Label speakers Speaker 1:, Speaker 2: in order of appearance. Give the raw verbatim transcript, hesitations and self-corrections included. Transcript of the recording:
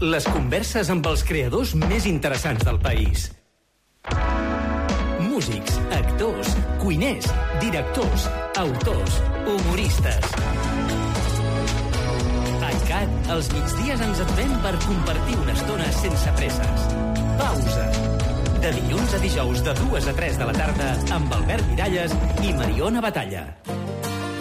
Speaker 1: les converses amb els creadors més interessants del país. Músics, actors, cuiners, directors, autors, humoristes. A iCat, els migdies ens aturem per compartir una estona sense presses. Pausa. De dilluns a dijous de dues a tres de la tarda amb Albert Miralles i Mariona Batalla.